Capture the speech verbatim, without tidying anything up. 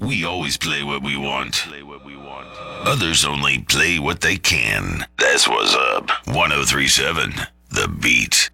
We always play what we want. Others only play what they can. That's what's up. one oh three seven, The Beat.